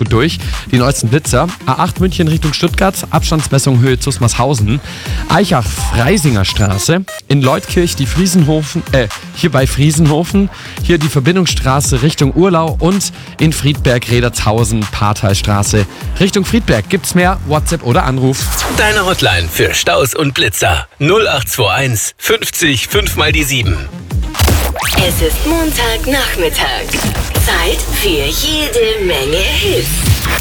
gut durch. Die neuesten Blitzer. A8 München Richtung Stuttgart, Abstandsmessung Höhe Zusmarshausen. Eichach-Freisinger Straße. In Leutkirch hier bei Friesenhofen. Hier die Verbindungsstraße Richtung Urlau und in Friedberg Redertshausen, Parteistraße Richtung Friedberg. Gibt's mehr? WhatsApp oder Anruf. Deine Hotline für Staus und Blitzer 0821 50 5 mal die 7. Es ist Montagnachmittag. Zeit für jede Menge Hits.